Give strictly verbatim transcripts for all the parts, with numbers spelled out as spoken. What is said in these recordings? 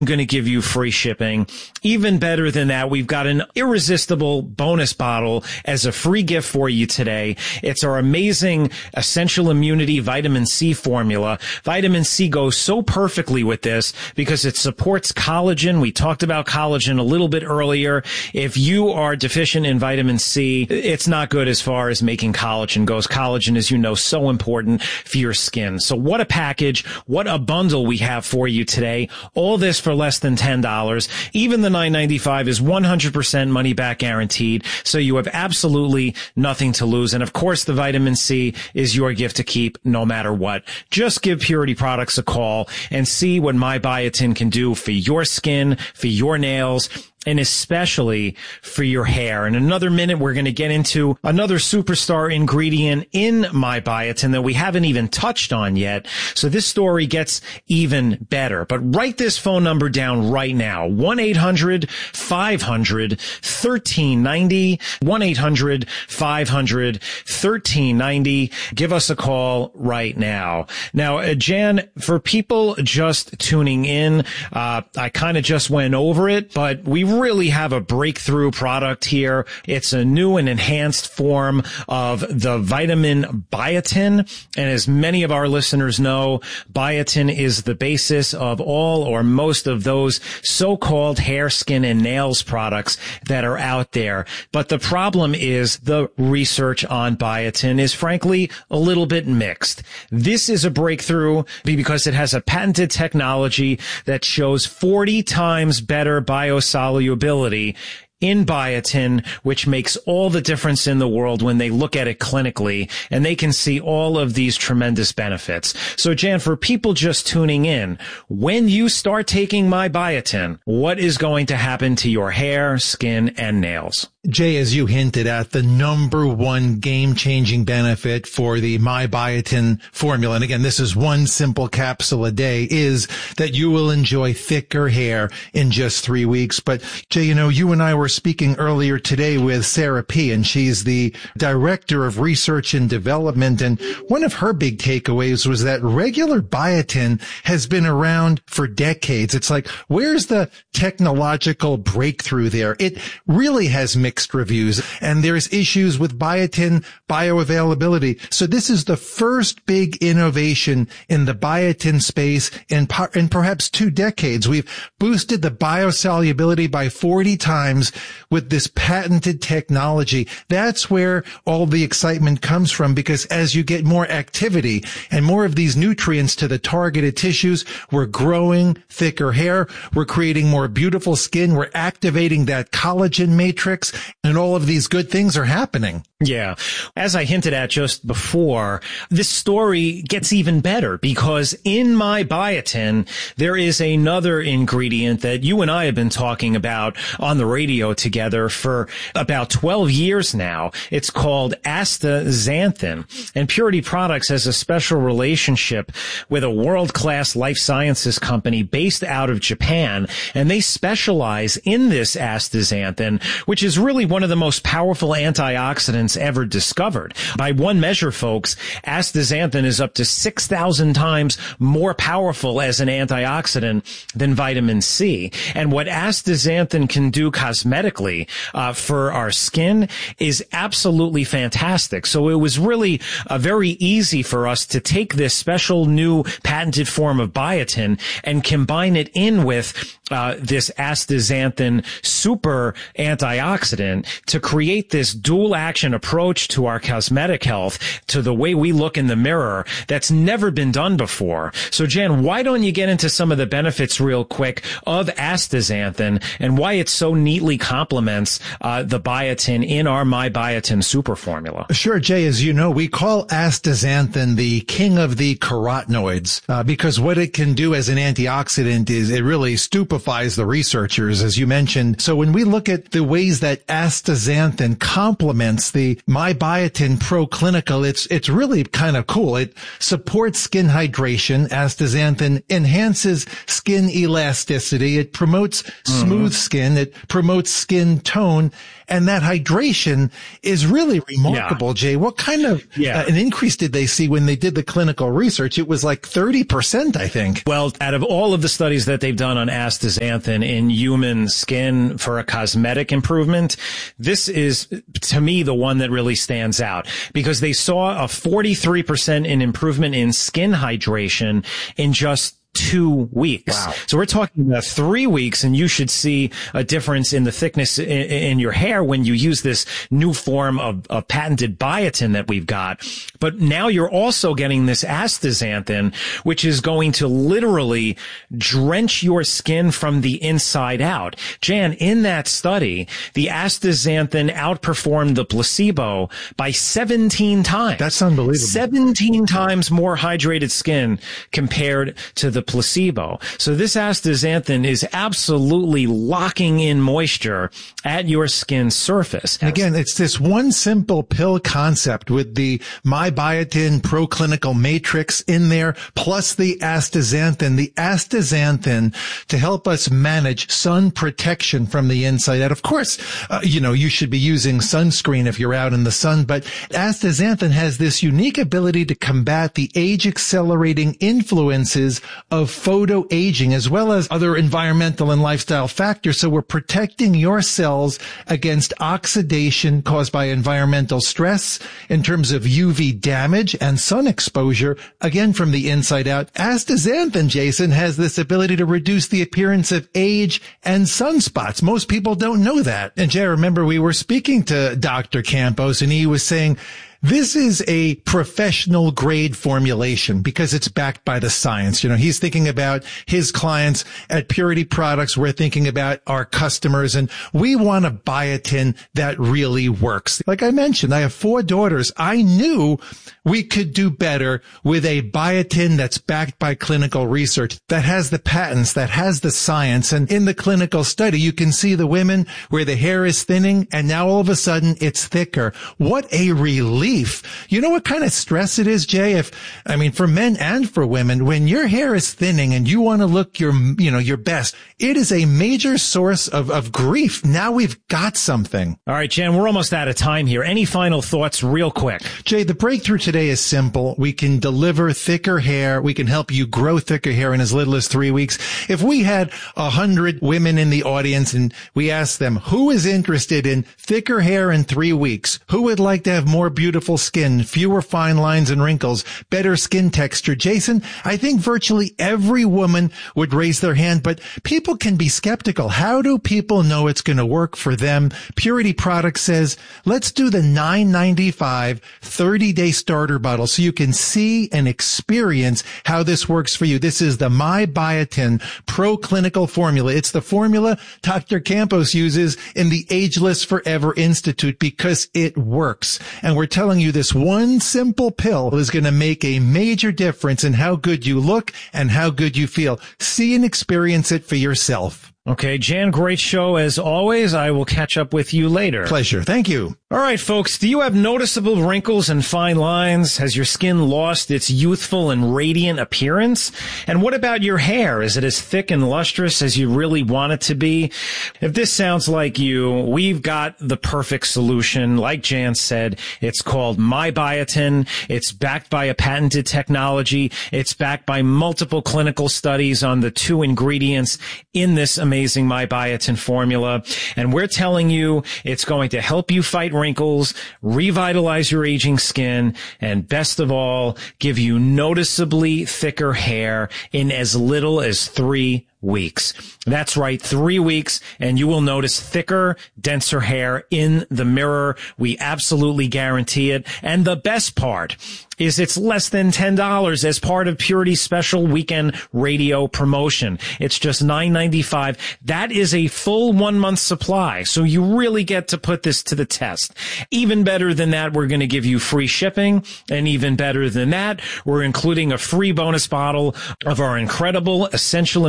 going to give you free shipping. Even better than that, we've got an irresistible bonus bottle as a free gift for you today. It's our amazing Essential Immunity Vitamin C formula. Vitamin C goes so perfectly with this because it supports collagen. We talked about collagen a little bit earlier. If you are deficient in vitamin C, it's not good as far as making collagen goes. Collagen, as you know, so important for your skin. So what a package, what a bundle we have for you today. All this for less than ten dollars. Even the nine ninety-five is one hundred percent money back guaranteed. So you have absolutely nothing to lose. And of course, the vitamin C is your gift to keep no matter what. Just give Purity Products a call and see what My Biotin can do for your skin, for your nails, and especially for your hair. In another minute, we're going to get into another superstar ingredient in My Biotin that we haven't even touched on yet. So this story gets even better. But write this phone number down right now. one eight hundred five hundred thirteen ninety. one eight hundred five hundred thirteen ninety. Give us a call right now. Now, uh, Jan, for people just tuning in, uh, I kind of just went over it, but we really have a breakthrough product here. It's a new and enhanced form of the vitamin biotin. And as many of our listeners know, biotin is the basis of all or most of those so-called hair, skin, and nails products that are out there. But the problem is the research on biotin is frankly a little bit mixed. This is a breakthrough because it has a patented technology that shows forty times better biosolubility in biotin, which makes all the difference in the world when they look at it clinically, and they can see all of these tremendous benefits. So, Jan, for people just tuning in, when you start taking My Biotin, what is going to happen to your hair, skin, and nails? Jay, as you hinted at, the number one game-changing benefit for the My Biotin formula, and again, this is one simple capsule a day, is that you will enjoy thicker hair in just three weeks. But Jay, you know, you and I were speaking earlier today with Sarah P., and she's the Director of Research and Development, and one of her big takeaways was that regular biotin has been around for decades. It's like, where's the technological breakthrough there? It really has mixed Mixed reviews, and there's issues with biotin bioavailability. So this is the first big innovation in the biotin space in, par- in perhaps two decades. We've boosted the biosolubility by forty times with this patented technology. That's where all the excitement comes from, because as you get more activity and more of these nutrients to the targeted tissues, we're growing thicker hair, we're creating more beautiful skin, we're activating that collagen matrix, and all of these good things are happening. Yeah. As I hinted at just before, this story gets even better because in My Biotin, there is another ingredient that you and I have been talking about on the radio together for about twelve years now. It's called astaxanthin. And Purity Products has a special relationship with a world-class life sciences company based out of Japan, and they specialize in this astaxanthin, which is really one of the most powerful antioxidants ever discovered. By one measure, folks, astaxanthin is up to six thousand times more powerful as an antioxidant than vitamin C. And what astaxanthin can do cosmetically uh, for our skin is absolutely fantastic. So it was really uh, very easy for us to take this special new patented form of biotin and combine it in with uh, this astaxanthin super antioxidant to create this dual action approach to our cosmetic health, to the way we look in the mirror that's never been done before. So Jan, why don't you get into some of the benefits real quick of astaxanthin and why it so neatly complements uh, the biotin in our My Biotin super formula? Sure, Jay. As you know, we call astaxanthin the king of the carotenoids uh, because what it can do as an antioxidant is it really stupefies the researchers, as you mentioned. So when we look at the ways that astaxanthin complements the MyBiotin Pro Clinical, it's, it's really kind of cool. It supports skin hydration. Astaxanthin enhances skin elasticity. It promotes mm-hmm. smooth skin. It promotes skin tone. And that hydration is really remarkable, yeah. Jay. What kind of yeah. uh, an increase did they see when they did the clinical research? It was like thirty percent, I think. Well, out of all of the studies that they've done on astaxanthin in human skin for a cosmetic improvement, this is, to me, the one that really stands out because they saw a forty-three percent in improvement in skin hydration in just two weeks. Wow. So we're talking about three weeks and you should see a difference in the thickness in, in your hair when you use this new form of, of patented biotin that we've got. But now you're also getting this astaxanthin, which is going to literally drench your skin from the inside out. Jan, in that study, the astaxanthin outperformed the placebo by seventeen times. That's unbelievable. seventeen times more hydrated skin compared to the placebo. So this astaxanthin is absolutely locking in moisture at your skin surface. And again, it's this one simple pill concept with the MyBiotin Pro Clinical Matrix in there, plus the astaxanthin. The astaxanthin to help us manage sun protection from the inside out. Of course, uh, you know, you should be using sunscreen if you're out in the sun, but astaxanthin has this unique ability to combat the age-accelerating influences of photoaging as well as other environmental and lifestyle factors. So we're protecting your cells against oxidation caused by environmental stress in terms of U V damage and sun exposure, again, from the inside out. Astaxanthin, Jason, has this ability to reduce the appearance of age and sunspots. Most people don't know that. And Jay, remember we were speaking to Doctor Campos and he was saying, this is a professional grade formulation because it's backed by the science. You know, he's thinking about his clients at Purity Products. We're thinking about our customers, and we want a biotin that really works. Like I mentioned, I have four daughters. I knew we could do better with a biotin that's backed by clinical research, that has the patents, that has the science. And in the clinical study, you can see the women where the hair is thinning and now all of a sudden it's thicker. What a relief. You know what kind of stress it is, Jay? If, I mean, for men and for women, when your hair is thinning and you want to look your, you know, your best, it is a major source of, of grief. Now we've got something. All right, Jan, we're almost out of time here. Any final thoughts real quick? Jay, the breakthrough today is simple. We can deliver thicker hair. We can help you grow thicker hair in as little as three weeks. If we had a hundred women in the audience and we asked them, who is interested in thicker hair in three weeks? Who would like to have more beautiful skin, fewer fine lines and wrinkles, better skin texture? Jason, I think virtually every woman would raise their hand, but people can be skeptical. How do people know it's going to work for them? Purity Products says, let's do the nine ninety-five thirty-day starter bottle so you can see and experience how this works for you. This is the MyBiotin Pro Clinical Formula. It's the formula Doctor Campos uses in the Ageless Forever Institute because it works. And we're telling you this one simple pill is going to make a major difference in how good you look and how good you feel. See and experience it for yourself. Okay, Jan, great show as always. I will catch up with you later. Pleasure. Thank you. All right, folks, do you have noticeable wrinkles and fine lines? Has your skin lost its youthful and radiant appearance? And what about your hair? Is it as thick and lustrous as you really want it to be? If this sounds like you, we've got the perfect solution. Like Jan said, it's called MyBiotin. It's backed by a patented technology. It's backed by multiple clinical studies on the two ingredients in this amazing MyBiotin formula. And we're telling you it's going to help you fight wrinkles, revitalize your aging skin, and best of all, give you noticeably thicker hair in as little as three weeks. That's right, three weeks, and you will notice thicker, denser hair in the mirror. We absolutely guarantee it. And the best part is it's less than ten dollars as part of Purity's special weekend radio promotion. It's just nine ninety-five. That is a full one month supply, so you really get to put this to the test. Even better than that, we're going to give you free shipping, and even better than that, we're including a free bonus bottle of our incredible Essential Immunity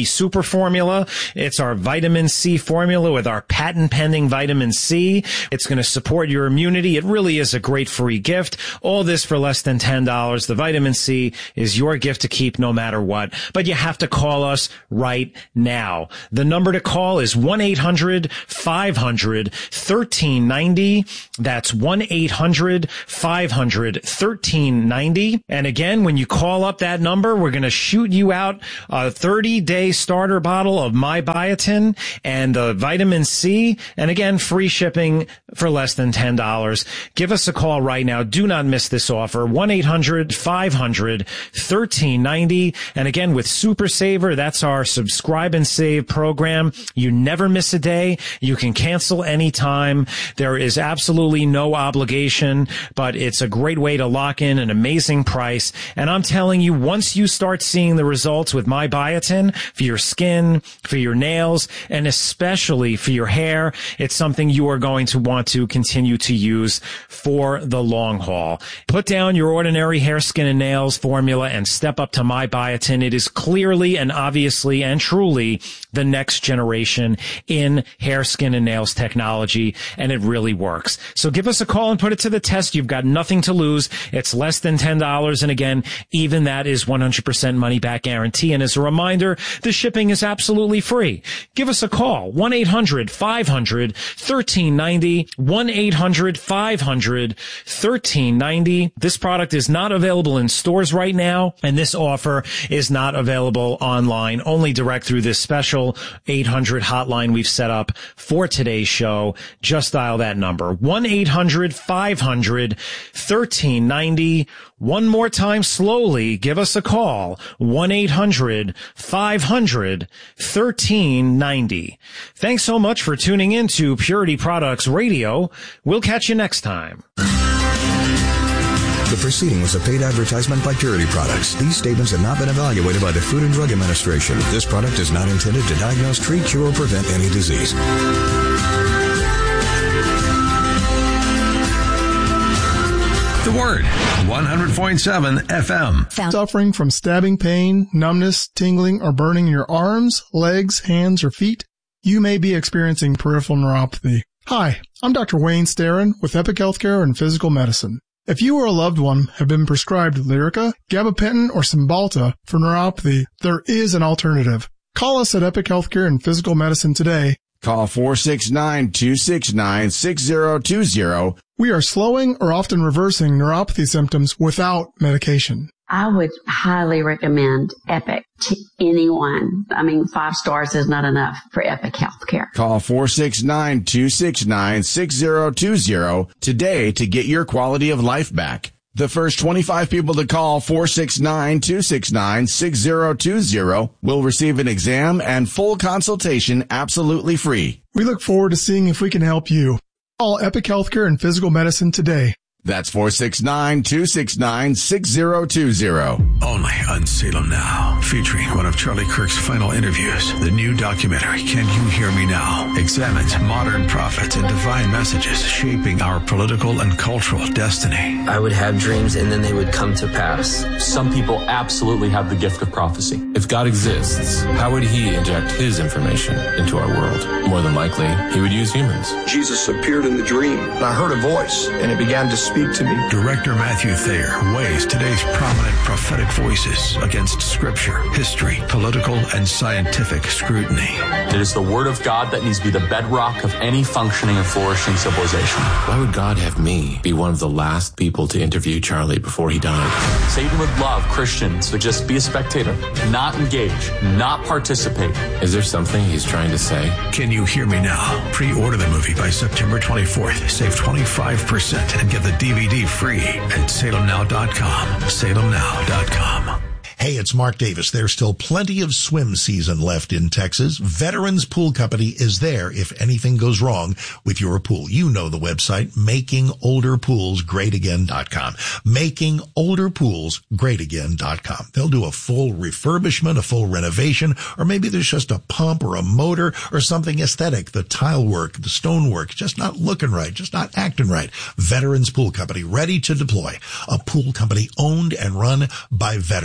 Immunity Super Formula. It's our vitamin C formula with our patent pending vitamin C. It's going to support your immunity. It really is a great free gift. All this for less than ten dollars. The vitamin C is your gift to keep no matter what. But you have to call us right now. The number to call is one eight hundred five hundred thirteen ninety. That's one eight hundred five hundred thirteen ninety. And again, when you call up that number, we're going to shoot you out a thirty day starter bottle of MyBiotin and the vitamin C. And again, free shipping for less than ten dollars. Give us a call right now. Do not miss this offer. one eight hundred five hundred thirteen ninety. And again, with Super Saver, that's our subscribe and save program. You never miss a day. You can cancel anytime. There is absolutely no obligation, but it's a great way to lock in an amazing price. And I'm telling you, once you start seeing the results with MyBiotin for your skin, for your nails, and especially for your hair, it's something you are going to want to continue to use for the long haul. Put down your ordinary hair, skin, and nails formula and step up to MyBiotin. It is clearly and obviously and truly the next generation in hair, skin, and nails technology, and it really works. So give us a call and put it to the test. You've got nothing to lose. It's less than ten dollars, and again, even that is one hundred percent money-back guarantee. And as a reminder, the shipping is absolutely free. Give us a call, one eight hundred five hundred thirteen ninety, one eight hundred five hundred thirteen ninety. This product is not available in stores right now, and this offer is not available online, only direct through this special eight hundred hotline we've set up for today's show. Just dial that number, one eight hundred five hundred thirteen ninety. One more time slowly, give us a call, one eight hundred five hundred thirteen ninety. Thanks so much for tuning in to Purity Products Radio. We'll catch you next time. The proceeding was a paid advertisement by Purity Products. These statements have not been evaluated by the Food and Drug Administration. This product is not intended to diagnose, treat, cure, or prevent any disease. The Word, one hundred point seven F M. Suffering from stabbing pain, numbness, tingling, or burning in your arms, legs, hands, or feet? You may be experiencing peripheral neuropathy. Hi, I'm Doctor Wayne Starin with Epic Healthcare and Physical Medicine. If you or a loved one have been prescribed Lyrica, gabapentin, or Cymbalta for neuropathy, there is an alternative. Call us at Epic Healthcare and Physical Medicine today. Call four six nine, two six nine, six zero two zero. We are slowing or often reversing neuropathy symptoms without medication. I would highly recommend Epic to anyone. I mean, five stars is not enough for Epic Healthcare. Call four six nine, two six nine, six zero two zero today to get your quality of life back. The first twenty-five people to call four six nine, two six nine, six zero two zero will receive an exam and full consultation absolutely free. We look forward to seeing if we can help you. Call Epic Healthcare and Physical Medicine today. That's four six nine, two six nine, six zero two zero. Only on Salem Now, featuring one of Charlie Kirk's final interviews. The new documentary, Can You Hear Me Now?, examines modern prophets and divine messages shaping our political and cultural destiny. I would have dreams and then they would come to pass. Some people absolutely have the gift of prophecy. If God exists, how would he inject his information into our world? More than likely, he would use humans. Jesus appeared in the dream, and I heard a voice, and it began to speak to me. Director Matthew Thayer weighs today's prominent prophetic voices against scripture, history, political, and scientific scrutiny. It is the word of God that needs to be the bedrock of any functioning and flourishing civilization. Why would God have me be one of the last people to interview Charlie before he died? Satan would love Christians to just be a spectator, not engage, not participate. Is there something he's trying to say? Can You Hear Me Now? Pre-order the movie by September twenty-fourth. Save twenty-five percent and get the D V D free at salem now dot com. salem now dot com. Hey, it's Mark Davis. There's still plenty of swim season left in Texas. Veterans Pool Company is there if anything goes wrong with your pool. You know the website, making older pools great again dot com. making older pools great again dot com. They'll do a full refurbishment, a full renovation, or maybe there's just a pump or a motor or something aesthetic. The tile work, the stone work, just not looking right, just not acting right. Veterans Pool Company, ready to deploy. A pool company owned and run by veterans. It's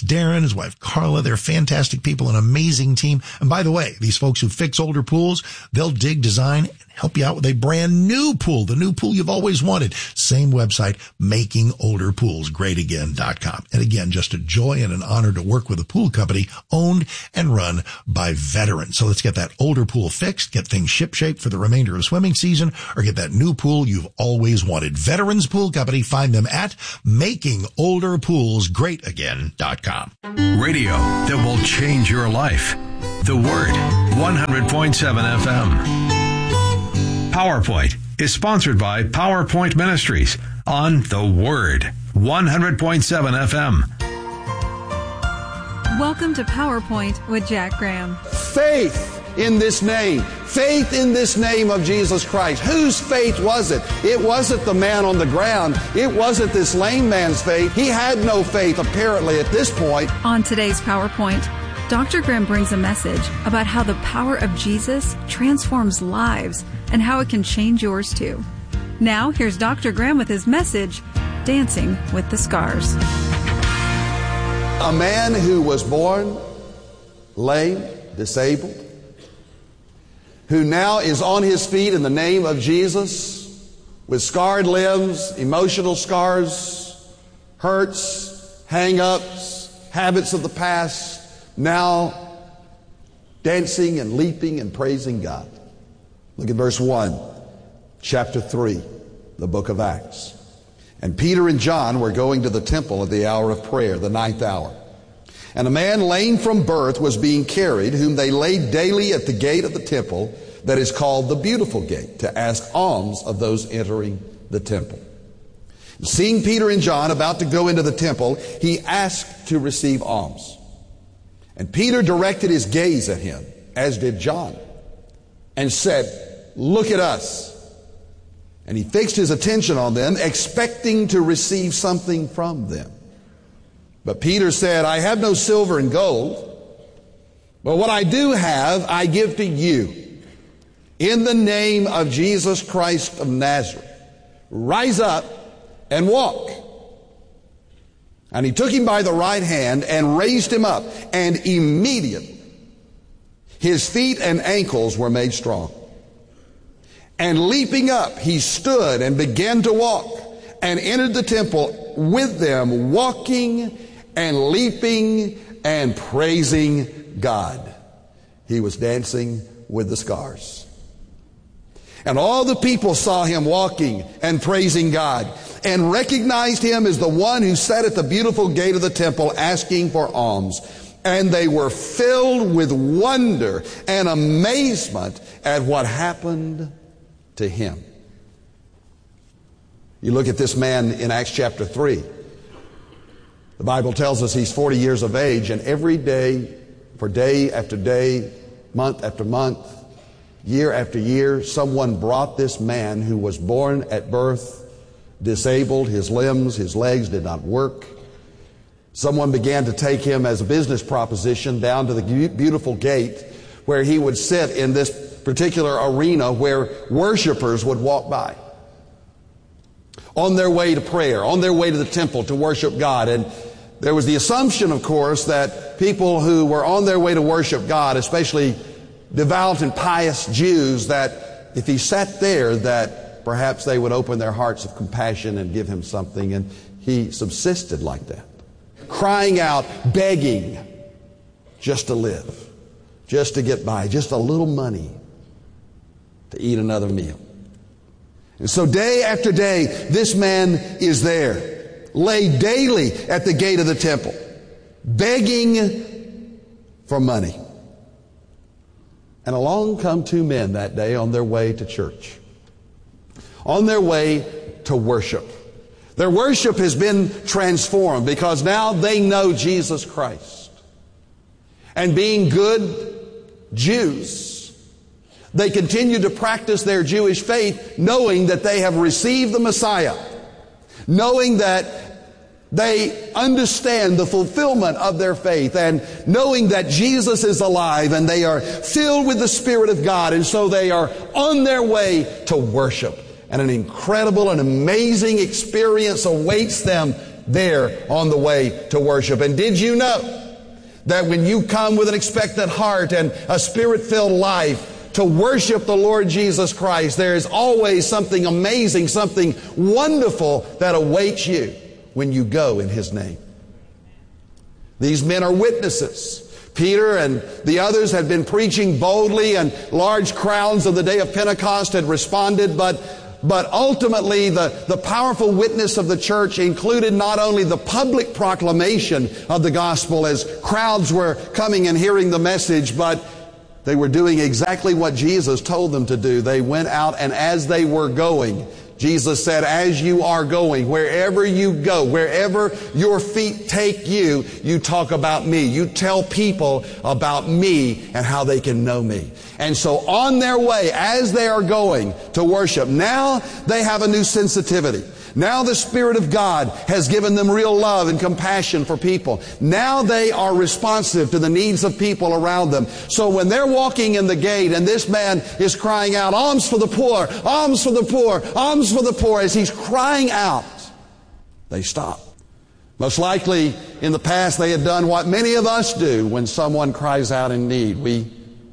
Darren, his wife Carla. They're fantastic people, an amazing team. And by the way, these folks who fix older pools, they'll dig, design, and help you out with a brand new pool, the new pool you've always wanted. Same website, making older pools great again dot com. And again, just a joy and an honor to work with a pool company owned and run by veterans. So let's get that older pool fixed, get things shipshape for the remainder of swimming season, or get that new pool you've always wanted. Veterans Pool Company. Find them at making older pools great again dot com. Radio that will change your life. The Word, one hundred point seven F M. PowerPoint is sponsored by PowerPoint Ministries on The Word, one hundred point seven F M. Welcome to PowerPoint with Jack Graham. Faith in this name. Faith in this name of Jesus Christ. Whose faith was it? It wasn't the man on the ground. It wasn't this lame man's faith. He had no faith, apparently, at this point. On today's PowerPoint, Doctor Graham brings a message about how the power of Jesus transforms lives and how it can change yours too. Now, here's Doctor Graham with his message, Dancing with the Scars. A man who was born lame, disabled, who now is on his feet in the name of Jesus with scarred limbs, emotional scars, hurts, hang-ups, habits of the past, now dancing and leaping and praising God. Look at verse one, chapter three, the book of Acts. And Peter and John were going to the temple at the hour of prayer, the ninth hour. And a man lame from birth was being carried, whom they laid daily at the gate of the temple that is called the Beautiful Gate, to ask alms of those entering the temple. Seeing Peter and John about to go into the temple, he asked to receive alms. And Peter directed his gaze at him, as did John, and said, "Look at us." And he fixed his attention on them, expecting to receive something from them. But Peter said, "I have no silver and gold, but what I do have, I give to you. In the name of Jesus Christ of Nazareth, rise up and walk." And he took him by the right hand and raised him up, and immediately his feet and ankles were made strong. And leaping up, he stood and began to walk, and entered the temple with them, walking and leaping and praising God. He was dancing with the scars. And all the people saw him walking and praising God, and recognized him as the one who sat at the beautiful gate of the temple asking for alms. And they were filled with wonder and amazement at what happened to him. You look at this man in Acts chapter three. The Bible tells us he's forty years of age, and every day, for day after day, month after month, year after year, someone brought this man who was born at birth disabled. His limbs, his legs did not work. Someone began to take him as a business proposition down to the beautiful gate, where he would sit in this particular arena where worshipers would walk by on their way to prayer, on their way to the temple to worship God. And there was the assumption, of course, that people who were on their way to worship God, especially devout and pious Jews, that if he sat there, that perhaps they would open their hearts of compassion and give him something. And he subsisted like that, crying out, begging just to live, just to get by, just a little money to eat another meal. And so day after day, this man is there, laid daily at the gate of the temple, begging for money. And along come two men that day on their way to church, on their way to worship. Their worship has been transformed because now they know Jesus Christ. And being good Jews, they continue to practice their Jewish faith, knowing that they have received the Messiah, knowing that they understand the fulfillment of their faith, and knowing that Jesus is alive, and they are filled with the Spirit of God, and so they are on their way to worship. And an incredible and amazing experience awaits them there on the way to worship. And did you know that when you come with an expectant heart and a Spirit-filled life to worship the Lord Jesus Christ, there is always something amazing, something wonderful that awaits you when you go in His name. These men are witnesses. Peter and the others had been preaching boldly, and large crowds of the day of Pentecost had responded, but But ultimately, the, the powerful witness of the church included not only the public proclamation of the gospel as crowds were coming and hearing the message, but they were doing exactly what Jesus told them to do. They went out, and as they were going, Jesus said, as you are going, wherever you go, wherever your feet take you, you talk about me. You tell people about me and how they can know me. And so on their way, as they are going to worship, now they have a new sensitivity. Now the Spirit of God has given them real love and compassion for people. Now they are responsive to the needs of people around them. So when they're walking in the gate and this man is crying out, alms for the poor, alms for the poor, alms for the poor, as he's crying out, they stop. Most likely in the past they had done what many of us do when someone cries out in need. We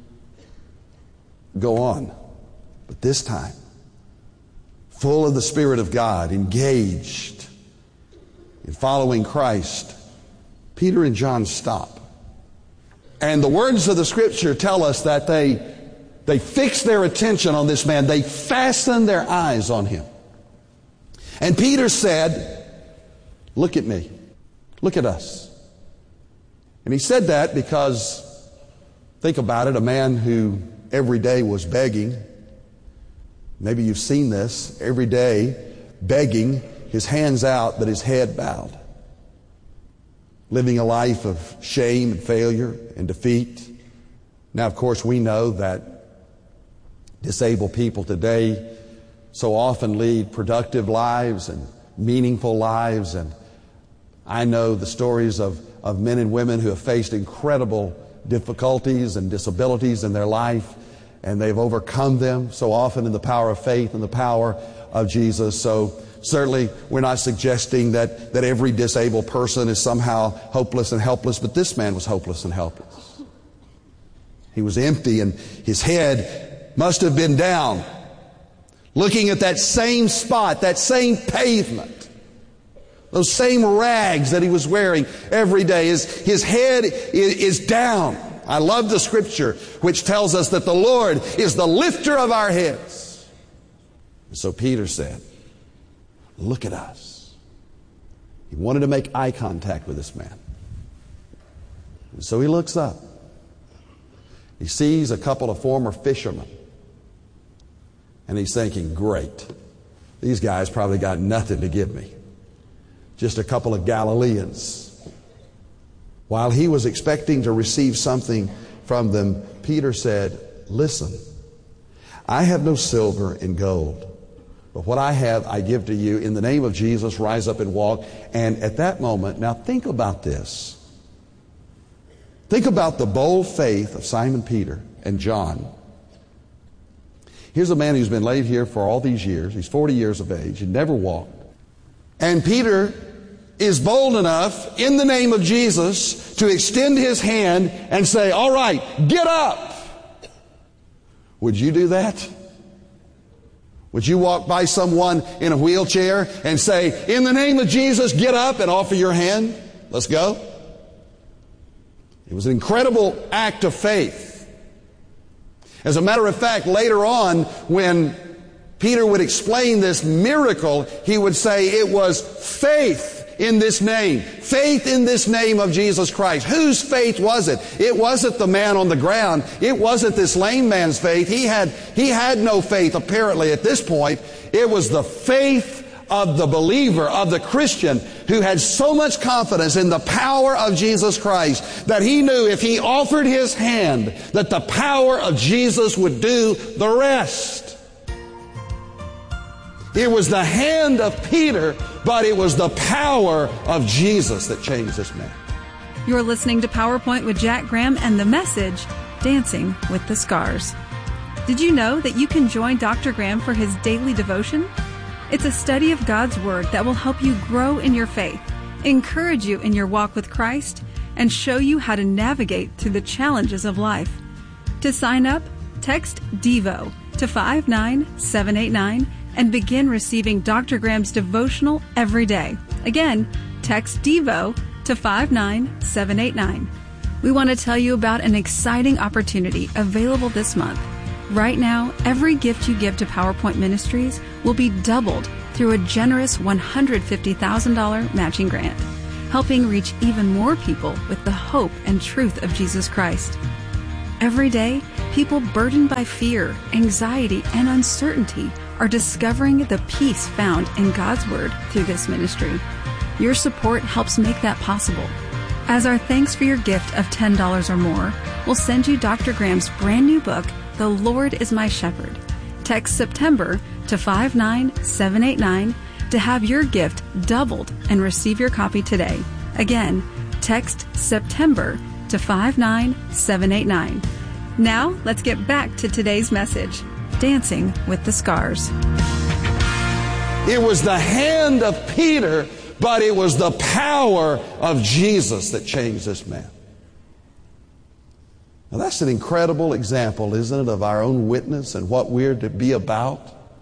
go on. But this time, full of the Spirit of God, engaged in following Christ, Peter and John stop. And the words of the Scripture tell us that they, they fixed their attention on this man. They fastened their eyes on him. And Peter said, look at me. Look at us. And he said that because, think about it, a man who every day was begging. Maybe you've seen this. Every day, begging, his hands out, but his head bowed. Living a life of shame and failure and defeat. Now, of course, we know that disabled people today so often lead productive lives and meaningful lives. And I know the stories of, of men and women who have faced incredible difficulties and disabilities in their life, and they've overcome them so often in the power of faith and the power of Jesus. So certainly we're not suggesting that, that every disabled person is somehow hopeless and helpless, but this man was hopeless and helpless. He was empty, and his head must have been down, looking at that same spot, that same pavement, those same rags that he was wearing every day. His, his head is, is down. I love the Scripture which tells us that the Lord is the lifter of our heads. And so Peter said, look at us. He wanted to make eye contact with this man. And so he looks up. He sees a couple of former fishermen. And he's thinking, great. These guys probably got nothing to give me. Just a couple of Galileans. While he was expecting to receive something from them, Peter said, listen, I have no silver and gold, but what I have I give to you. In the name of Jesus, rise up and walk. And at that moment, now think about this. Think about the bold faith of Simon Peter and John. Here's a man who's been laid here for all these years. He's forty years of age. He never walked. And Peter is bold enough, in the name of Jesus, to extend his hand and say, all right, get up. Would you do that? Would you walk by someone in a wheelchair and say, in the name of Jesus, get up, and offer your hand? Let's go. It was an incredible act of faith. As a matter of fact, later on, when Peter would explain this miracle, he would say it was faith in this name. Faith in this name of Jesus Christ. Whose faith was it? It wasn't the man on the ground. It wasn't this lame man's faith. He had, he had no faith apparently at this point. It was the faith of the believer, of the Christian, who had so much confidence in the power of Jesus Christ that he knew if he offered his hand that the power of Jesus would do the rest. It was the hand of Peter, but it was the power of Jesus that changed this man. You're listening to PowerPoint with Jack Graham and the message, Dancing with the Scars. Did you know that you can join Doctor Graham for his daily devotion? It's a study of God's Word that will help you grow in your faith, encourage you in your walk with Christ, and show you how to navigate through the challenges of life. To sign up, text DEVO to five nine seven eight nine and begin receiving Doctor Graham's devotional every day. Again, text DEVO to five nine seven eight nine. We want to tell you about an exciting opportunity available this month. Right now, every gift you give to PowerPoint Ministries will be doubled through a generous one hundred fifty thousand dollars matching grant, helping reach even more people with the hope and truth of Jesus Christ. Every day, people burdened by fear, anxiety, and uncertainty are discovering the peace found in God's Word through this ministry. Your support helps make that possible. As our thanks for your gift of ten dollars or more, we'll send you Doctor Graham's brand new book, The Lord is My Shepherd. Text September to five nine seven eight nine to have your gift doubled and receive your copy today. Again, text September to five nine seven eight nine. Now, let's get back to today's message, Dancing with the Scars. It was the hand of Peter, but it was the power of Jesus that changed this man. Now that's an incredible example, isn't it, of our own witness and what we're to be about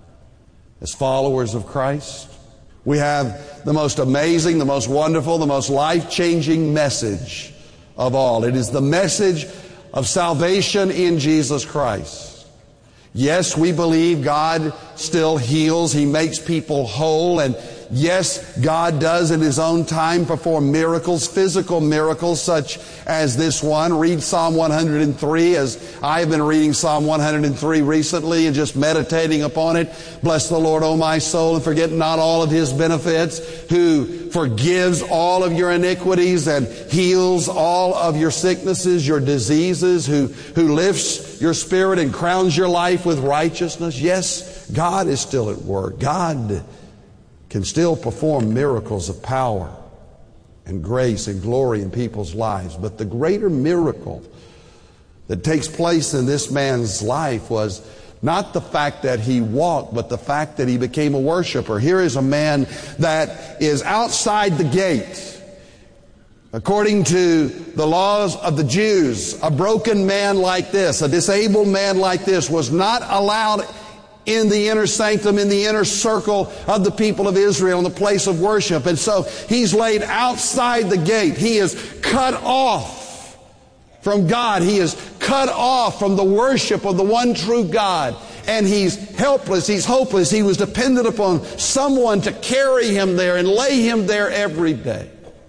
as followers of Christ. We have the most amazing, the most wonderful, the most life-changing message of all. It is the message of salvation in Jesus Christ. Yes, we believe God still heals. He makes people whole. And yes, God does in His own time perform miracles, physical miracles such as this one. Read Psalm one hundred three, as I have been reading Psalm one hundred three recently and just meditating upon it. Bless the Lord, O my soul, and forget not all of His benefits, who forgives all of your iniquities and heals all of your sicknesses, your diseases, who, who lifts your spirit and crowns your life with righteousness. Yes, God is still at work. God can still perform miracles of power and grace and glory in people's lives. But the greater miracle that takes place in this man's life was not the fact that he walked, but the fact that he became a worshiper. Here is a man that is outside the gate. According to the laws of the Jews, a broken man like this, a disabled man like this, was not allowed in the inner sanctum, in the inner circle of the people of Israel, in the place of worship. And so he's laid outside the gate. He is cut off from God. He is cut off from the worship of the one true God. And he's helpless. He's hopeless. He was dependent upon someone to carry him there and lay him there every day.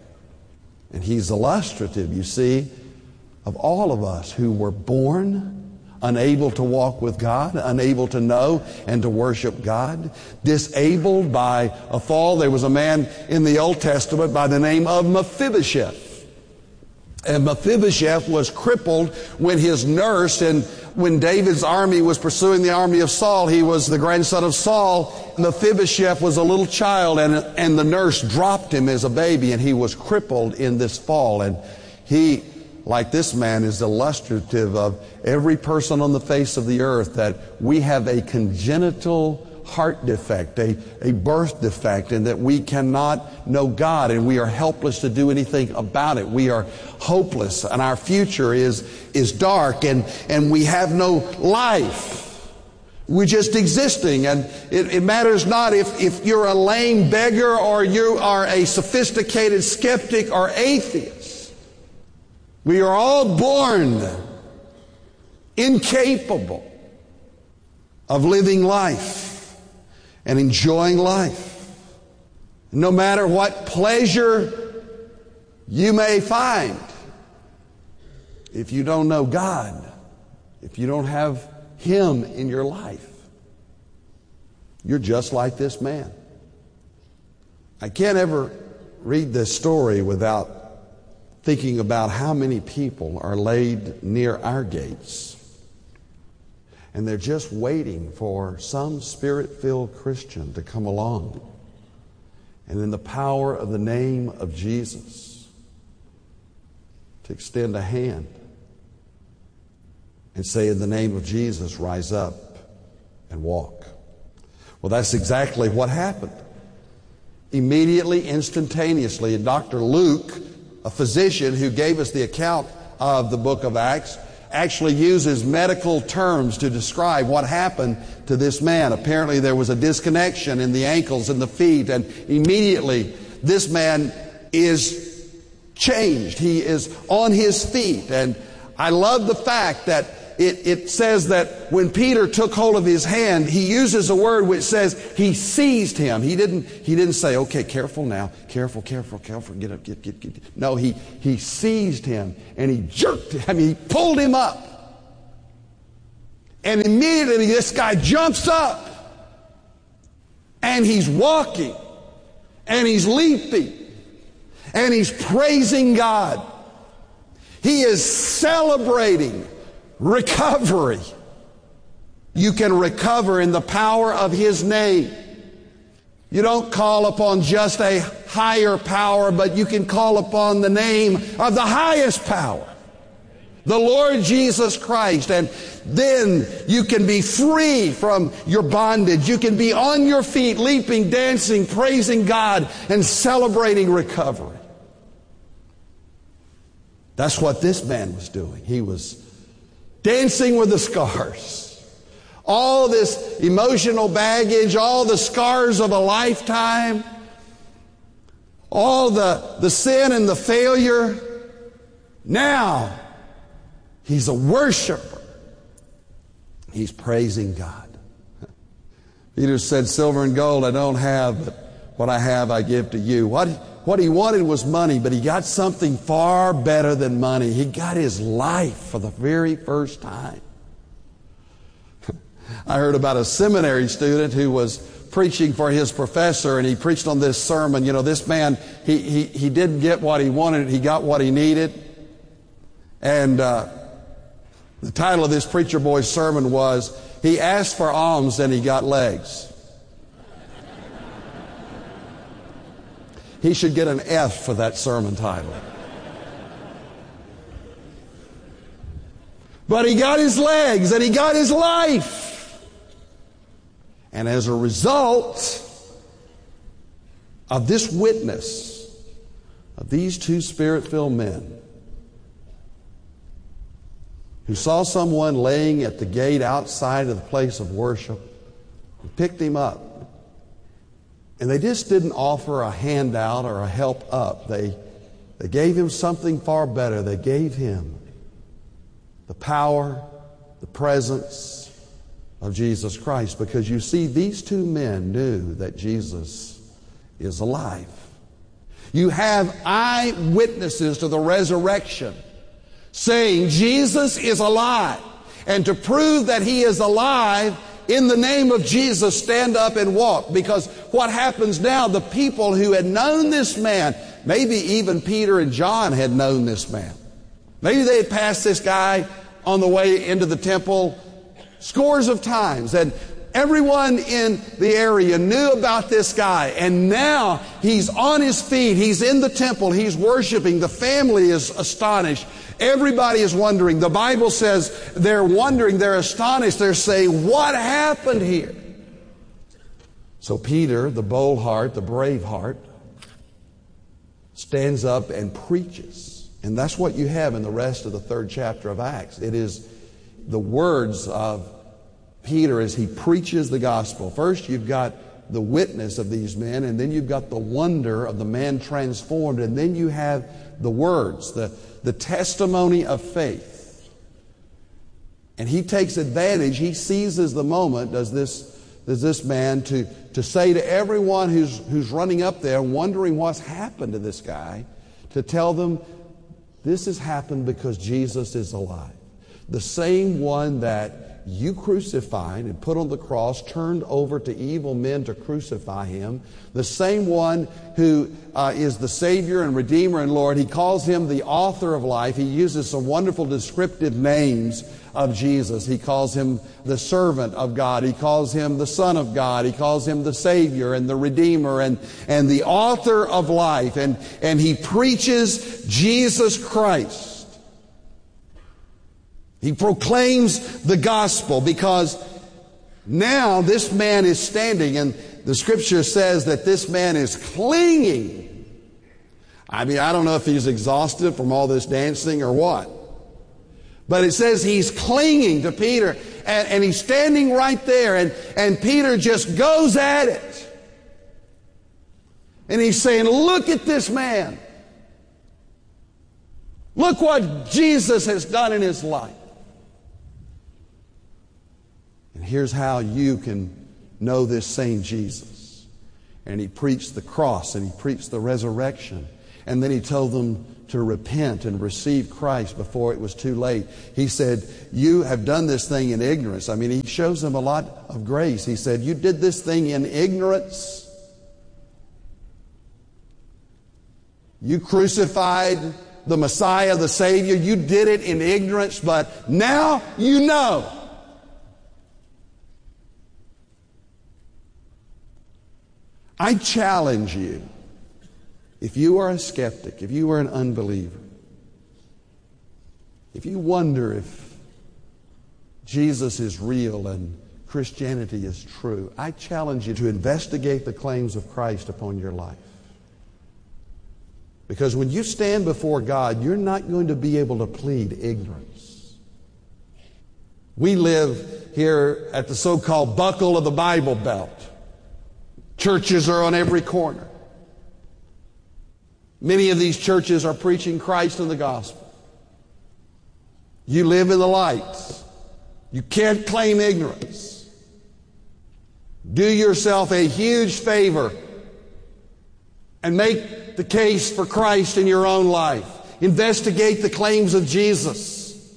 And he's illustrative, you see, of all of us who were born unable to walk with God, unable to know and to worship God, disabled by a fall. There was a man in the Old Testament by the name of Mephibosheth. And Mephibosheth was crippled when his nurse, and when David's army was pursuing the army of Saul, he was the grandson of Saul. Mephibosheth was a little child, and, and the nurse dropped him as a baby, and he was crippled in this fall. And he, like this man, is illustrative of every person on the face of the earth, that we have a congenital heart defect, a, a birth defect, and that we cannot know God, and we are helpless to do anything about it. We are hopeless, and our future is, is dark, and, and we have no life. We're just existing, and it, it matters not if, if you're a lame beggar or you are a sophisticated skeptic or atheist. We are all born incapable of living life and enjoying life. No matter what pleasure you may find, if you don't know God, if you don't have Him in your life, you're just like this man. I can't ever read this story without thinking about how many people are laid near our gates, and they're just waiting for some Spirit-filled Christian to come along, and in the power of the name of Jesus, to extend a hand and say, in the name of Jesus, rise up and walk. Well, that's exactly what happened. immediately, instantaneously. And Doctor Luke, a physician who gave us the account of the book of Acts, actually uses medical terms to describe what happened to this man. Apparently there was a disconnection in the ankles and the feet, and immediately this man is changed. He is on his feet. And I love the fact that it, it says that when Peter took hold of his hand, he uses a word which says he seized him. He didn't, he didn't say, okay, careful now, careful, careful, careful, get up, get, get, get. No, he, he seized him and he jerked him. I mean, he pulled him up. And immediately this guy jumps up and he's walking and he's leaping and he's praising God. He is celebrating recovery. You can recover in the power of His name. You don't call upon just a higher power, but you can call upon the name of the highest power, the Lord Jesus Christ, and then you can be free from your bondage. You can be on your feet, leaping, dancing, praising God, and celebrating recovery. That's what this man was doing. He was dancing with the scars. All this emotional baggage, all the scars of a lifetime, all the, the sin and the failure. Now, he's a worshiper. He's praising God. Peter said, silver and gold I don't have, but what I have I give to you. What, what he wanted was money, but he got something far better than money. He got his life for the very first time. I heard about a seminary student who was preaching for his professor, and he preached on this sermon. You know, this man, he, he, he didn't get what he wanted, he got what he needed. And uh, the title of this preacher boy's sermon was, he asked for alms and he got legs. He should get an F for that sermon title. But he got his legs and he got his life. And as a result of this witness of these two Spirit-filled men who saw someone laying at the gate outside of the place of worship and picked him up, and they just didn't offer a handout or a help up. They, they gave him something far better. They gave him the power, the presence of Jesus Christ. Because you see, these two men knew that Jesus is alive. You have eyewitnesses to the resurrection saying Jesus is alive. And to prove that He is alive, in the name of Jesus, stand up and walk. Because what happens now, the people who had known this man, maybe even Peter and John had known this man. Maybe they had passed this guy on the way into the temple scores of times. And everyone in the area knew about this guy. And now he's on his feet. He's in the temple. He's worshiping. The family is astonished. Everybody is wondering. The Bible says they're wondering, they're astonished. They're saying, what happened here? So Peter, the bold heart, the brave heart, stands up and preaches. And that's what you have in the rest of the third chapter of Acts. It is the words of Peter as he preaches the gospel. First, you've got the witness of these men, and then you've got the wonder of the man transformed, and then you have the words, the, the testimony of faith. And he takes advantage, he seizes the moment, does this, does this man, to, to say to everyone who's, who's running up there wondering what's happened to this guy, to tell them this has happened because Jesus is alive. The same one that you crucified and put on the cross, turned over to evil men to crucify Him. The same one who uh, is the Savior and Redeemer and Lord. He calls Him the author of life. He uses some wonderful descriptive names of Jesus. He calls Him the servant of God. He calls Him the Son of God. He calls Him the Savior and the Redeemer and, and the author of life. And, and he preaches Jesus Christ. He proclaims the gospel because now this man is standing, and the scripture says that this man is clinging. I mean, I don't know if he's exhausted from all this dancing or what. But it says he's clinging to Peter, and, and he's standing right there, and, and Peter just goes at it. And he's saying, look at this man. Look what Jesus has done in his life. And here's how you can know this same Jesus. And he preached the cross, and he preached the resurrection. And then he told them to repent and receive Christ before it was too late. He said, you have done this thing in ignorance. I mean, he shows them a lot of grace. He said, you did this thing in ignorance. You crucified the Messiah, the Savior. You did it in ignorance, but now you know. I challenge you, if you are a skeptic, if you are an unbeliever, if you wonder if Jesus is real and Christianity is true, I challenge you to investigate the claims of Christ upon your life. Because when you stand before God, you're not going to be able to plead ignorance. We live here at the so-called buckle of the Bible Belt. Churches are on every corner. Many of these churches are preaching Christ and the gospel. You live in the light. You can't claim ignorance. Do yourself a huge favor and make the case for Christ in your own life. Investigate the claims of Jesus.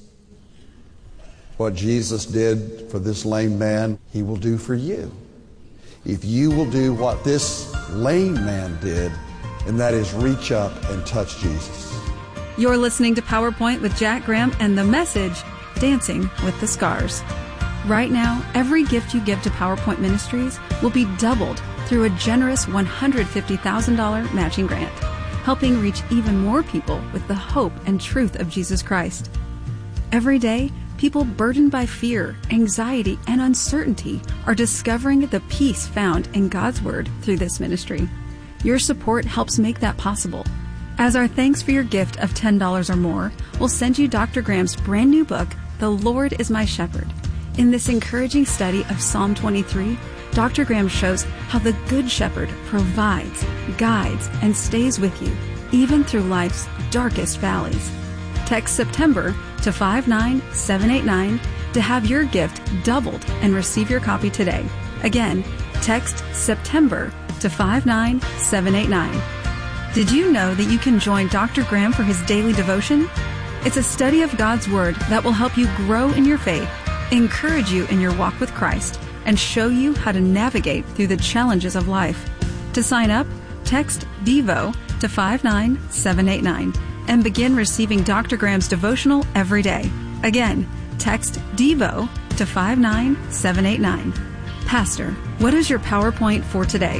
What Jesus did for this lame man, He will do for you. If you will do what this lame man did, and that is reach up and touch Jesus. You're listening to PowerPoint with Jack Graham and the message, Dancing with the Scars. Right now, every gift you give to PowerPoint Ministries will be doubled through a generous one hundred fifty thousand dollars matching grant, helping reach even more people with the hope and truth of Jesus Christ. Every day, people burdened by fear, anxiety, and uncertainty are discovering the peace found in God's Word through this ministry. Your support helps make that possible. As our thanks for your gift of ten dollars or more, we'll send you Doctor Graham's brand new book, The Lord is My Shepherd. In this encouraging study of Psalm twenty-three, Doctor Graham shows how the Good Shepherd provides, guides, and stays with you, even through life's darkest valleys. Text September to five nine seven eight nine to have your gift doubled and receive your copy today. Again, text September to five nine seven eight nine. Did you know that you can join Doctor Graham for his daily devotion? It's a study of God's Word that will help you grow in your faith, encourage you in your walk with Christ, and show you how to navigate through the challenges of life. To sign up, text DEVO to five nine seven eight nine and begin receiving Doctor Graham's devotional every day. Again, text DEVO to five nine seven eight nine. Pastor, what is your PowerPoint for today?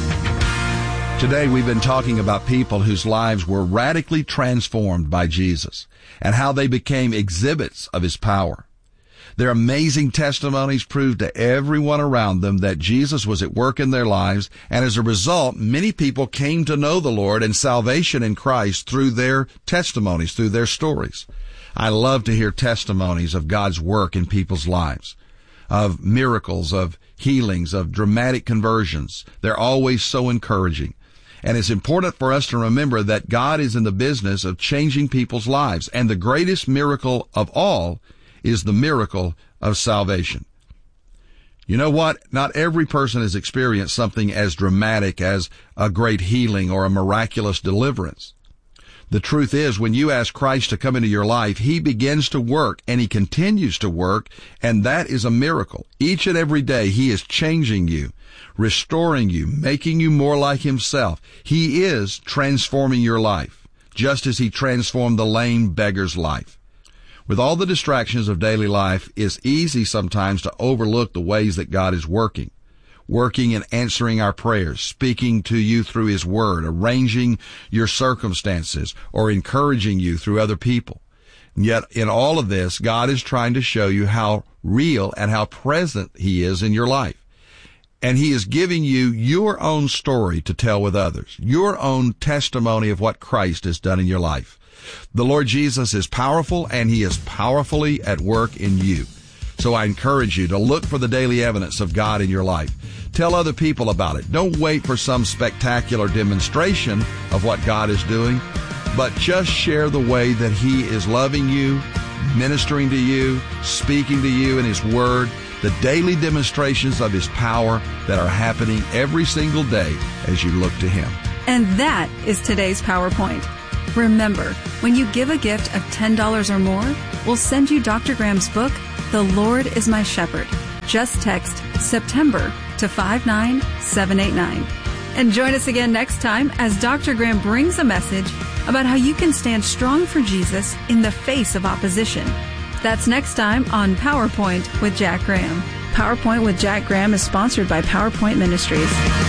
Today we've been talking about people whose lives were radically transformed by Jesus and how they became exhibits of His power. Their amazing testimonies proved to everyone around them that Jesus was at work in their lives, and as a result, many people came to know the Lord and salvation in Christ through their testimonies, through their stories. I love to hear testimonies of God's work in people's lives, of miracles, of healings, of dramatic conversions. They're always so encouraging. And it's important for us to remember that God is in the business of changing people's lives, and the greatest miracle of all is the miracle of salvation. You know what? Not every person has experienced something as dramatic as a great healing or a miraculous deliverance. The truth is, when you ask Christ to come into your life, He begins to work, and He continues to work, and that is a miracle. Each and every day, He is changing you, restoring you, making you more like Himself. He is transforming your life, just as He transformed the lame beggar's life. With all the distractions of daily life, it's easy sometimes to overlook the ways that God is working. Working and answering our prayers, speaking to you through His Word, arranging your circumstances, or encouraging you through other people. And yet, in all of this, God is trying to show you how real and how present He is in your life. And he is giving you your own story to tell with others, your own testimony of what Christ has done in your life. The Lord Jesus is powerful, and he is powerfully at work in you. So I encourage you to look for the daily evidence of God in your life. Tell other people about it. Don't wait for some spectacular demonstration of what God is doing, but just share the way that he is loving you, ministering to you, speaking to you in his word, the daily demonstrations of his power that are happening every single day as you look to him. And that is today's PowerPoint. Remember, when you give a gift of ten dollars or more, we'll send you Doctor Graham's book, The Lord is My Shepherd. Just text September to five nine seven eight nine. And join us again next time as Doctor Graham brings a message about how you can stand strong for Jesus in the face of opposition. That's next time on PowerPoint with Jack Graham. PowerPoint with Jack Graham is sponsored by PowerPoint Ministries.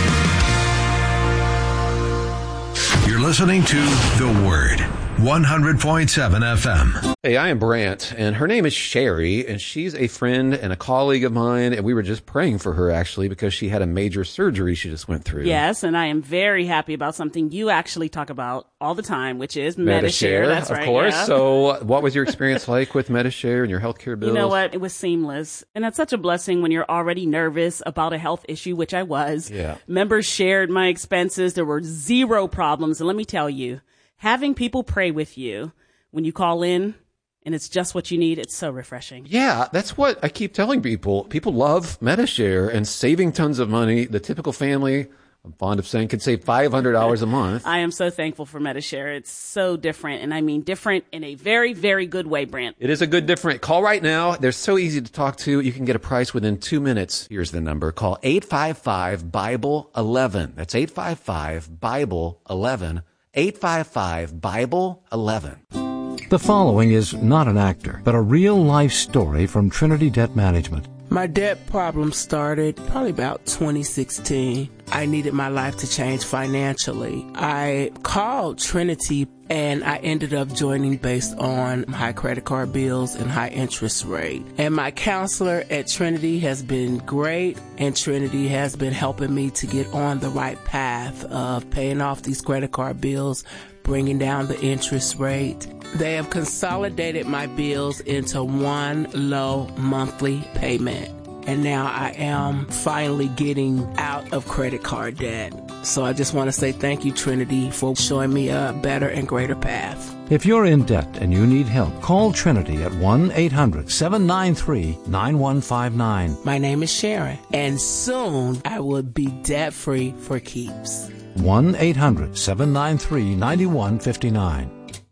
You're listening to The Word, one hundred point seven F M. Hey, I am Brant, and her name is Sherry, and she's a friend and a colleague of mine, and we were just praying for her, actually, because she had a major surgery she just went through. Yes, and I am very happy about something you actually talk about all the time, which is Medi-Share. Medi-Share. That's of right, course. yeah. So what was your experience like with Medi-Share and your healthcare bills? You know what? It was seamless. And that's such a blessing when you're already nervous about a health issue, which I was. Yeah. Members shared my expenses. There were zero problems. And let me tell you, having people pray with you when you call in and it's just what you need, it's so refreshing. Yeah, that's what I keep telling people. People love Medi-Share and saving tons of money. The typical family, I'm fond of saying, could save five hundred dollars a month. I am so thankful for Medi-Share. It's so different. And I mean different in a very, very good way, Brant. It is a good different. Call right now. They're so easy to talk to. You can get a price within two minutes. Here's the number. Call eight five five, Bible eleven. That's eight five five, Bible eleven. eight five five, Bible eleven. The following is not an actor, but a real-life story from Trinity Debt Management. My debt problem started probably about twenty sixteen. I needed my life to change financially. I called Trinity and I ended up joining based on high credit card bills and high interest rate. And my counselor at Trinity has been great, and Trinity has been helping me to get on the right path of paying off these credit card bills, bringing down the interest rate. They have consolidated my bills into one low monthly payment. And now I am finally getting out of credit card debt. So I just want to say thank you, Trinity, for showing me a better and greater path. If you're in debt and you need help, call Trinity at one eight hundred, seven nine three, nine one five nine. My name is Sharon, and soon I will be debt-free for keeps. one eight hundred, seven nine three, nine one five nine.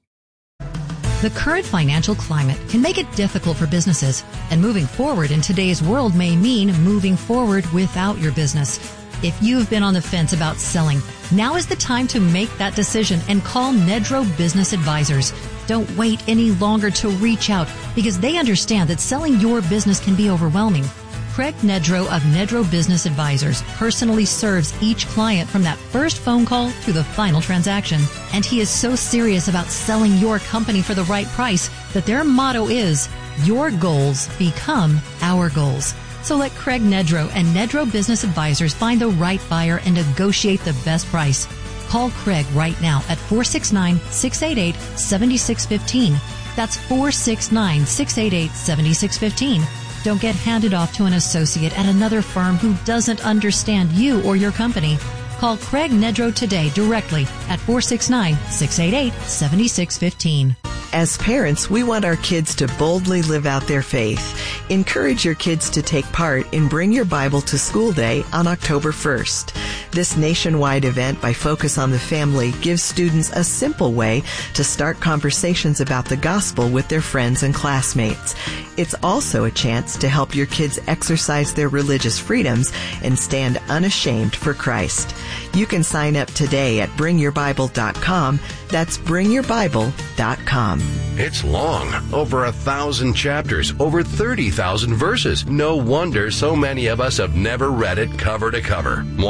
The current financial climate can make it difficult for businesses, and moving forward in today's world may mean moving forward without your business. If you've been on the fence about selling, now is the time to make that decision and call Nedro Business Advisors. Don't wait any longer to reach out, because they understand that selling your business can be overwhelming. Craig Nedro of Nedro Business Advisors personally serves each client from that first phone call to the final transaction. And he is so serious about selling your company for the right price that their motto is, your goals become our goals. So let Craig Nedro and Nedro Business Advisors find the right buyer and negotiate the best price. Call Craig right now at four six nine, six eight eight, seven six one five. That's four six nine, six eight eight, seven six one five. Don't get handed off to an associate at another firm who doesn't understand you or your company. Call Craig Nedro today directly at four six nine, six eight eight, seven six one five. As parents, we want our kids to boldly live out their faith. Encourage your kids to take part in Bring Your Bible to School Day on October first. This nationwide event by Focus on the Family gives students a simple way to start conversations about the gospel with their friends and classmates. It's also a chance to help your kids exercise their religious freedoms and stand unashamed for Christ. You can sign up today at bring your bible dot com. That's bring your bible dot com. It's long, over a thousand chapters, over thirty thousand verses. No wonder so many of us have never read it cover to cover. Want to do it?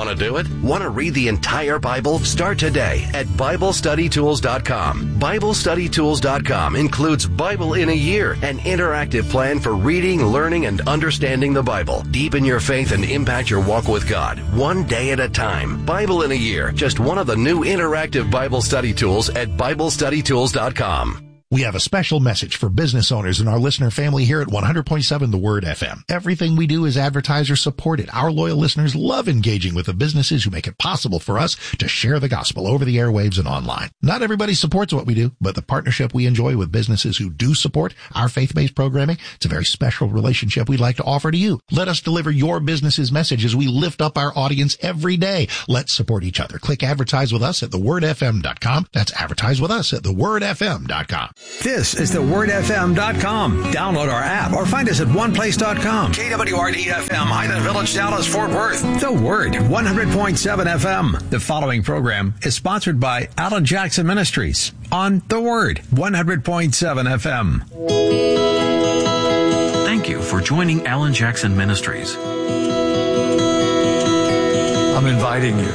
Want to read the entire Bible? Start today at Bible Study Tools dot com. Bible Study Tools dot com includes Bible in a Year, an interactive plan for reading, learning, and understanding the Bible. Deepen your faith and impact your walk with God, one day at a time. Bible in a Year, just one of the new interactive Bible study tools at Bible Study Tools dot com. We have a special message for business owners and our listener family here at one hundred point seven The Word F M. Everything we do is advertiser supported. Our loyal listeners love engaging with the businesses who make it possible for us to share the gospel over the airwaves and online. Not everybody supports what we do, but the partnership we enjoy with businesses who do support our faith-based programming, it's a very special relationship we'd like to offer to you. Let us deliver your business's message as we lift up our audience every day. Let's support each other. Click advertise with us at the word f m dot com. That's advertise with us at the word f m dot com. This is the word f m dot com. Download our app or find us at one place dot com. K W R D F M, Highland Village, Dallas, Fort Worth. The Word, one hundred point seven F M. The following program is sponsored by Alan Jackson Ministries on The Word, one hundred point seven F M. Thank you for joining Alan Jackson Ministries. I'm inviting you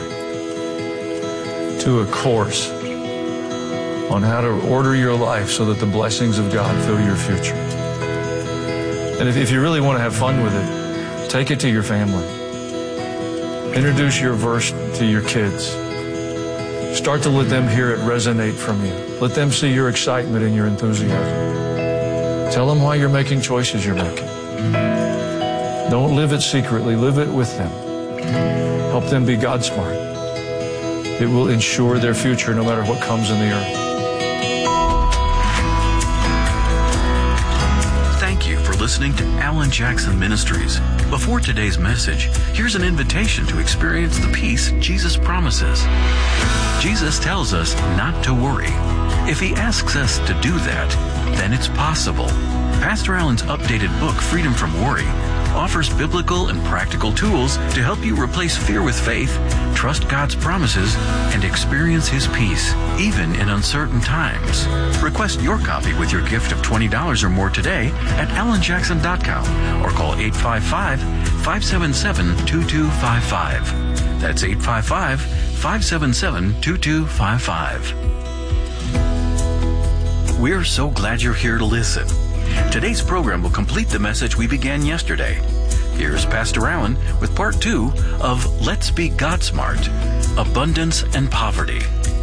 to a course on how to order your life so that the blessings of God fill your future. And if, if you really want to have fun with it, take it to your family. Introduce your verse to your kids. Start to let them hear it resonate from you. Let them see your excitement and your enthusiasm. Tell them why you're making choices you're making. Don't live it secretly. Live it with them. Help them be God smart. It will ensure their future no matter what comes in the earth. Listening to Alan Jackson Ministries. Before today's message, here's an invitation to experience the peace Jesus promises. Jesus tells us not to worry. If he asks us to do that, then it's possible. Pastor Alan's updated book, Freedom from Worry, offers biblical and practical tools to help you replace fear with faith, trust God's promises, and experience his peace, even in uncertain times. Request your copy with your gift of twenty dollars or more today at alan jackson dot com or call eight five five, five seven seven, two two five five. That's eight five five, five seven seven, two two five five. We're so glad you're here to listen. Today's program will complete the message we began yesterday. Here's Pastor Allen with part two of Let's Be God Smart, Abundance and Poverty.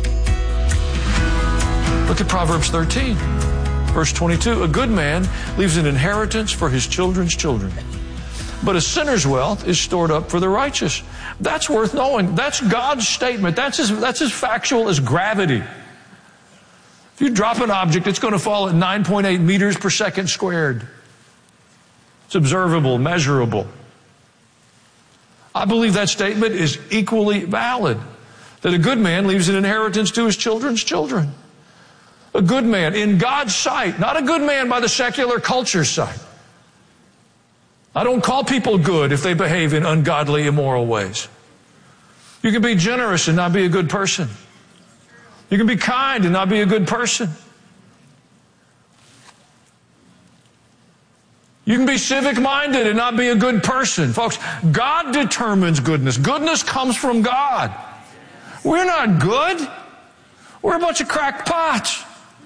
Look at Proverbs thirteen, verse twenty-two. A good man leaves an inheritance for his children's children, but a sinner's wealth is stored up for the righteous. That's worth knowing. That's God's statement. That's as, that's as factual as gravity. If you drop an object, it's going to fall at nine point eight meters per second squared. It's observable, measurable. I believe that statement is equally valid, that a good man leaves an inheritance to his children's children. A good man in God's sight, not a good man by the secular culture's sight. I don't call people good if they behave in ungodly, immoral ways. You can be generous and not be a good person. You can be kind and not be a good person. You can be civic-minded and not be a good person. Folks, God determines goodness. Goodness comes from God. We're not good. We're a bunch of crackpots.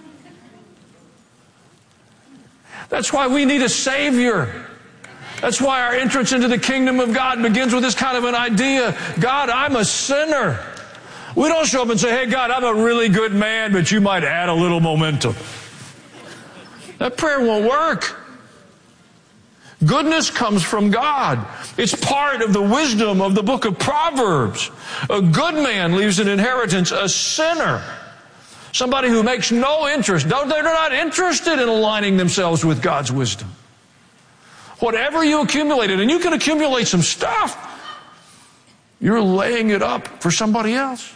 That's why we need a Savior. That's why our entrance into the kingdom of God begins with this kind of an idea. God, I'm a sinner. We don't show up and say, hey, God, I'm a really good man, but you might add a little momentum. That prayer won't work. Goodness comes from God. It's part of the wisdom of the book of Proverbs. A good man leaves an inheritance. A sinner, somebody who makes no interest, they're not interested in aligning themselves with God's wisdom. Whatever you accumulated, and you can accumulate some stuff, you're laying it up for somebody else.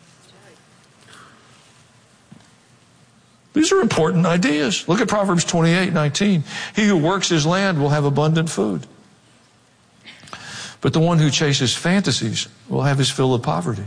These are important ideas. Look at Proverbs twenty-eight nineteen. He who works his land will have abundant food, but the one who chases fantasies will have his fill of poverty.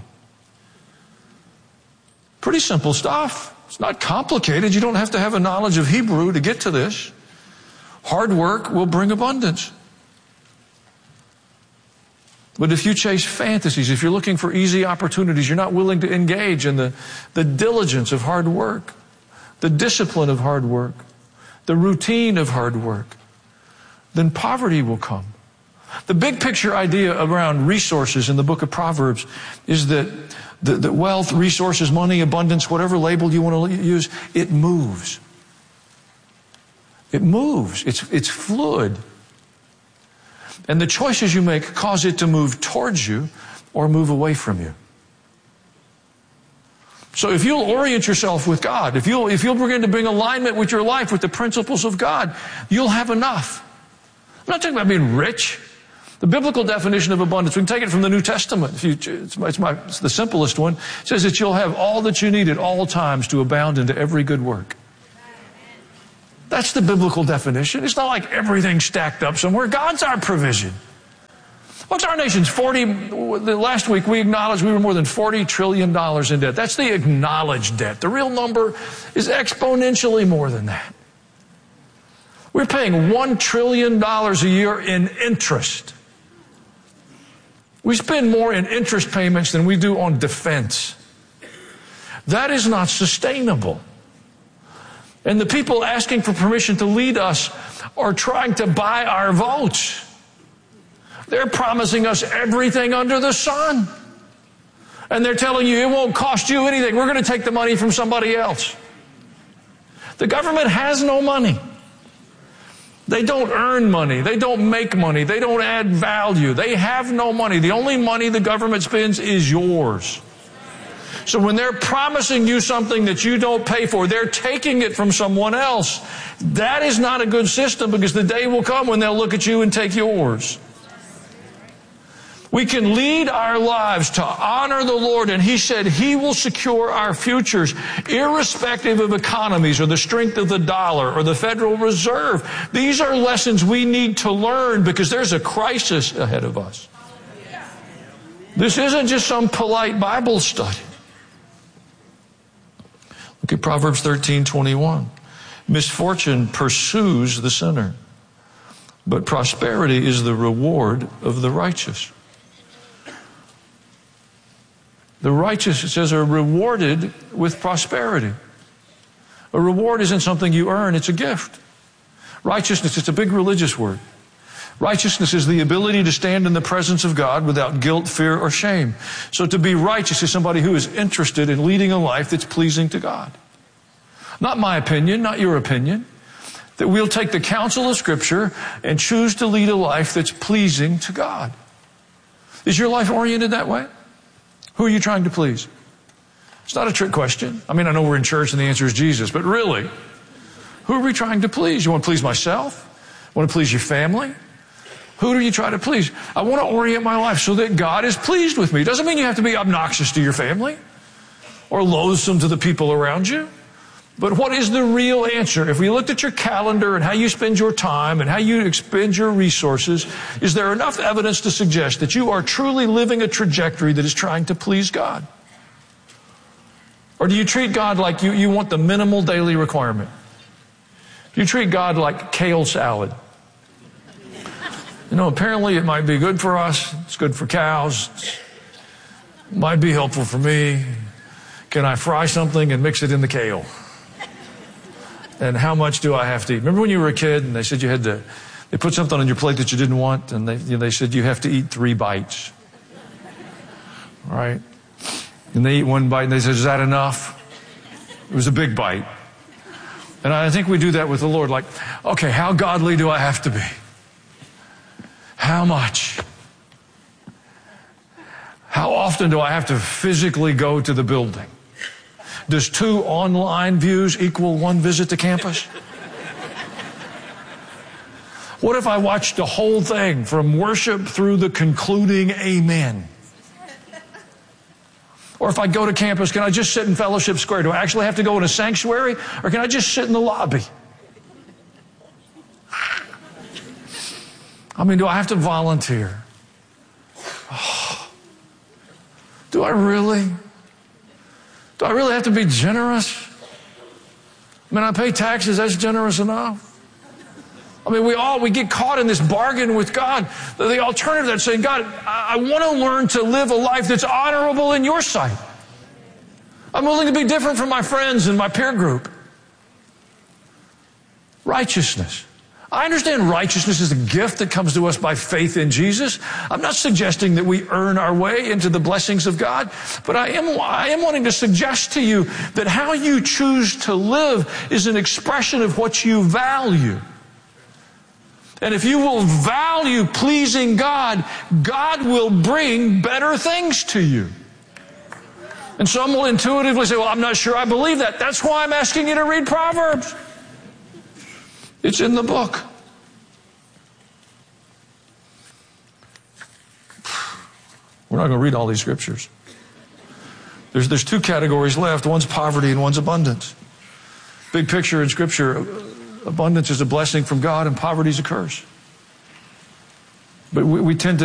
Pretty simple stuff. It's not complicated. You don't have to have a knowledge of Hebrew to get to this. Hard work will bring abundance. But if you chase fantasies, if you're looking for easy opportunities, you're not willing to engage in the, the diligence of hard work, the discipline of hard work, the routine of hard work, then poverty will come. The big picture idea around resources in the book of Proverbs is that the, the wealth, resources, money, abundance, whatever label you want to use, it moves. It moves. It's, it's fluid. And the choices you make cause it to move towards you or move away from you. So if you'll orient yourself with God, if you'll, if you'll begin to bring alignment with your life with the principles of God, you'll have enough. I'm not talking about being rich. The biblical definition of abundance, we can take it from the New Testament. If you, it's, my, it's, my, it's the simplest one. It says that you'll have all that you need at all times to abound into every good work. That's the biblical definition. It's not like everything's stacked up somewhere. God's our provision. What's our nation's forty, last week we acknowledged we were more than forty trillion dollars in debt. That's the acknowledged debt. The real number is exponentially more than that. We're paying one trillion dollars a year in interest. We spend more in interest payments than we do on defense. That is not sustainable. And the people asking for permission to lead us are trying to buy our votes. They're promising us everything under the sun. And they're telling you it won't cost you anything. We're going to take the money from somebody else. The government has no money. They don't earn money. They don't make money. They don't add value. They have no money. The only money the government spends is yours. So when they're promising you something that you don't pay for, they're taking it from someone else. That is not a good system, because the day will come when they'll look at you and take yours. We can lead our lives to honor the Lord, and He said He will secure our futures, irrespective of economies or the strength of the dollar or the Federal Reserve. These are lessons we need to learn, because there's a crisis ahead of us. This isn't just some polite Bible study. Look at Proverbs thirteen twenty-one. Misfortune pursues the sinner, but prosperity is the reward of the righteous. The righteous, it says, are rewarded with prosperity. A reward isn't something you earn, it's a gift. Righteousness, it's a big religious word. Righteousness is the ability to stand in the presence of God without guilt, fear, or shame. So to be righteous is somebody who is interested in leading a life that's pleasing to God. Not my opinion, not your opinion. That we'll take the counsel of Scripture and choose to lead a life that's pleasing to God. Is your life oriented that way? Who are you trying to please? It's not a trick question. I mean, I know we're in church and the answer is Jesus, but really, who are we trying to please? You want to please myself? Want to please your family? Who do you try to please? I want to orient my life so that God is pleased with me. It doesn't mean you have to be obnoxious to your family or loathsome to the people around you. But what is the real answer? If we looked at your calendar and how you spend your time and how you expend your resources, is there enough evidence to suggest that you are truly living a trajectory that is trying to please God? Or do you treat God like you, you want the minimal daily requirement? Do you treat God like kale salad? You know, apparently it might be good for us. It's good for cows. It might be helpful for me. Can I fry something and mix it in the kale? And how much do I have to eat? Remember when you were a kid and they said you had to, they put something on your plate that you didn't want, and they, you know, they said you have to eat three bites. All right? And they eat one bite and they said, is that enough? It was a big bite. And I think we do that with the Lord. Like, okay, how godly do I have to be? How much? How often do I have to physically go to the building? Does two online views equal one visit to campus? What if I watched the whole thing from worship through the concluding amen? Or if I go to campus, can I just sit in Fellowship Square? Do I actually have to go in a sanctuary, or can I just sit in the lobby? I mean, do I have to volunteer? Oh, do I really? Do I really have to be generous? I mean, I pay taxes, that's generous enough. I mean, we all, we get caught in this bargain with God. The alternative that's saying, God, I, I want to learn to live a life that's honorable in your sight. I'm willing to be different from my friends and my peer group. Righteousness. I understand righteousness is a gift that comes to us by faith in Jesus. I'm not suggesting that we earn our way into the blessings of God, but I am, I am wanting to suggest to you that how you choose to live is an expression of what you value. And if you will value pleasing God, God will bring better things to you. And some will intuitively say, well, I'm not sure I believe that. That's why I'm asking you to read Proverbs. It's in the book. We're not going to read all these scriptures. There's, there's two categories left. One's poverty and one's abundance. Big picture in Scripture, abundance is a blessing from God and poverty is a curse. But we, we tend to